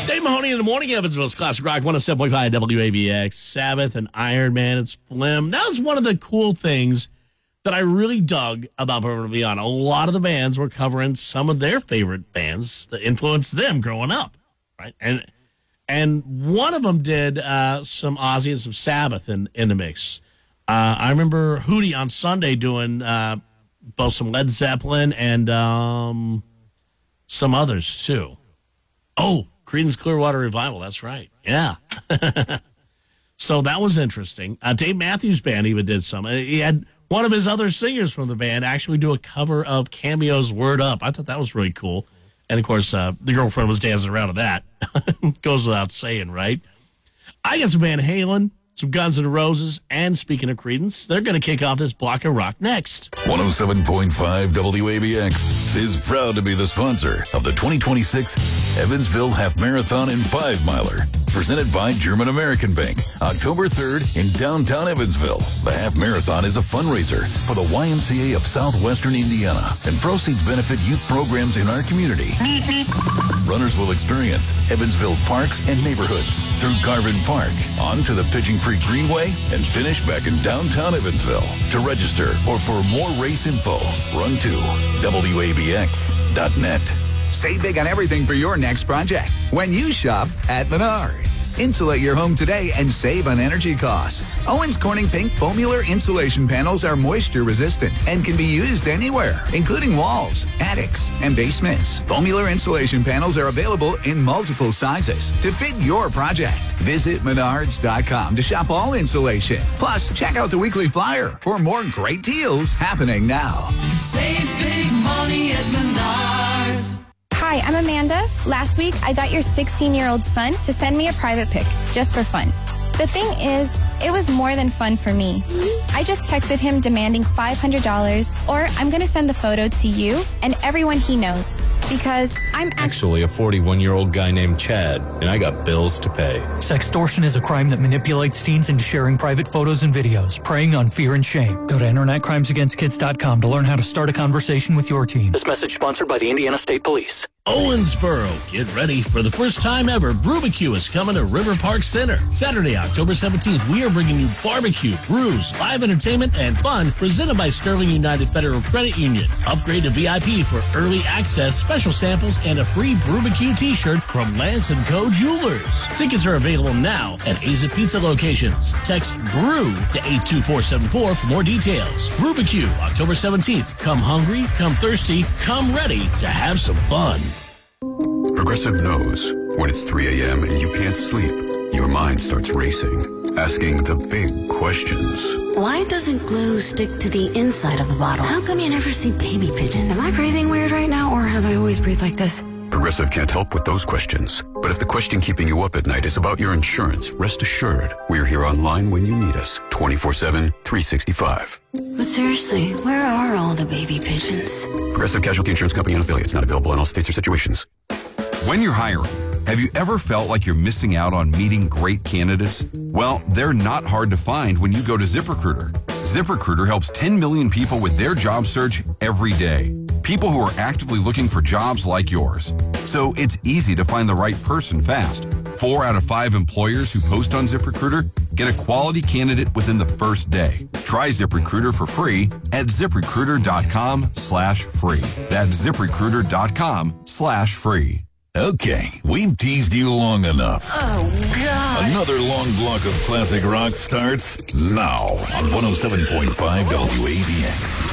Dave Mahoney in the morning, Evansville's Classic Rock 107.5 WABX, Sabbath and Iron Man. It's Flim. That was one of the cool things that I really dug about Purple Beyond. A lot of the bands were covering some of their favorite bands that influenced them growing up, right? And one of them did some Ozzy and some Sabbath in the mix. I remember Hootie on Sunday doing both some Led Zeppelin and some others, too. Oh, Creedence Clearwater Revival, that's right. Yeah. So that was interesting. Dave Matthews Band even did some. He had one of his other singers from the band actually do a cover of Cameo's Word Up. I thought that was really cool. And, of course, the girlfriend was dancing around to that. Goes without saying, right? I got some Van Halen, some Guns N' Roses, and speaking of Creedence, they're going to kick off this block of rock next. 107.5 WABX is proud to be the sponsor of the 2026 Evansville Half Marathon and 5-Miler. Presented by German American Bank, October 3rd in downtown Evansville. The Half Marathon is a fundraiser for the YMCA of Southwestern Indiana, and proceeds benefit youth programs in our community. Runners will experience Evansville parks and neighborhoods through Garvin Park, on to the Pigeon Creek Greenway, and finish back in downtown Evansville. To register or for more race info, run to WABX.net. Save big on everything for your next project when you shop at Menards. Insulate your home today and save on energy costs. Owens Corning Pink Foamular insulation panels are moisture resistant and can be used anywhere, including walls, attics, and basements. Foamular insulation panels are available in multiple sizes to fit your project. Visit Menards.com to shop all insulation. Plus, check out the weekly flyer for more great deals happening now. Save big money at Menards. Hi, I'm Amanda. Last week, I got your 16-year-old son to send me a private pic, just for fun. The thing is, it was more than fun for me. I just texted him demanding $500, or I'm going to send the photo to you and everyone he knows, because I'm actually a 41-year-old guy named Chad, and I got bills to pay. Sextortion is a crime that manipulates teens into sharing private photos and videos, preying on fear and shame. Go to InternetCrimesAgainstKids.com to learn how to start a conversation with your teen. This message sponsored by the Indiana State Police. Owensboro, get ready for the first time ever. Brewbecue is coming to River Park Center. Saturday, October 17th, we are bringing you barbecue, brews, live entertainment, and fun presented by Sterling United Federal Credit Union. Upgrade to VIP for early access, special samples, and a free Brewbecue t-shirt from Lance & Co. Jewelers. Tickets are available now at Aza Pizza locations. Text BREW to 82474 for more details. Brewbecue, October 17th. Come hungry, come thirsty, come ready to have some fun. Progressive knows when it's 3 a.m. and you can't sleep, your mind starts racing, asking the big questions. Why doesn't glue stick to the inside of the bottle? How come you never see baby pigeons? Am I breathing weird right now, or have I always breathed like this? Progressive can't help with those questions. But if the question keeping you up at night is about your insurance, rest assured, we're here online when you need us, 24/7, 365. But seriously, where are all the baby pigeons? Progressive Casualty Insurance Company and affiliates, not available in all states or situations. When you're hiring, have you ever felt like you're missing out on meeting great candidates? Well, they're not hard to find when you go to ZipRecruiter. ZipRecruiter helps 10 million people with their job search every day. People who are actively looking for jobs like yours. So it's easy to find the right person fast. 4 out of 5 employers who post on ZipRecruiter get a quality candidate within the first day. Try ZipRecruiter for free at ZipRecruiter.com/free. That's ZipRecruiter.com/free. Okay, we've teased you long enough. Oh, God. Another long block of classic rock starts now on 107.5 WABX.